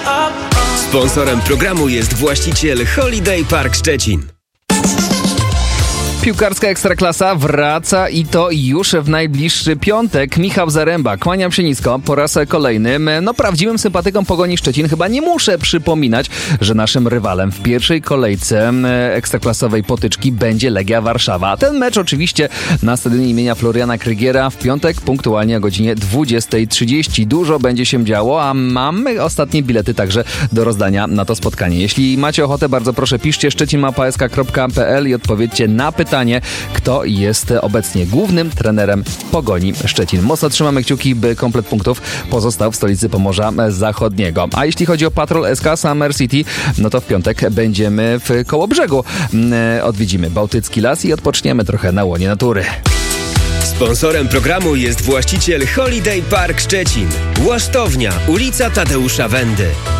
Sponsorem programu jest właściciel Holiday Park Szczecin. Piłkarska Ekstraklasa wraca i to już w najbliższy piątek. Michał Zaręba, kłaniam się nisko po raz kolejny. Prawdziwym sympatykom Pogoni Szczecin chyba nie muszę przypominać, że naszym rywalem w pierwszej kolejce ekstraklasowej potyczki będzie Legia Warszawa. A ten mecz oczywiście na stadionie imienia Floriana Krygiera w piątek punktualnie o godzinie 20:30. Dużo będzie się działo, a mamy ostatnie bilety także do rozdania na to spotkanie. Jeśli macie ochotę, bardzo proszę piszcie szczecinmałpa.sk.pl i odpowiedzcie na pytanie, kto jest obecnie głównym trenerem Pogoni Szczecin. Mocno trzymamy kciuki, by komplet punktów pozostał w stolicy Pomorza Zachodniego. A jeśli chodzi o Patrol SK Summer City, to w piątek będziemy w Kołobrzegu. Odwiedzimy Bałtycki Las i odpoczniemy trochę na łonie natury. Sponsorem programu jest właściciel Holiday Park Szczecin. Łasztownia, ulica Tadeusza Wendy.